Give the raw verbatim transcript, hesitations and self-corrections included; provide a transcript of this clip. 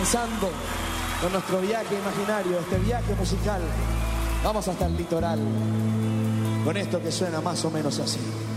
comenzando con nuestro viaje imaginario, este viaje musical. Vamos hasta el litoral, con esto que suena más o menos así.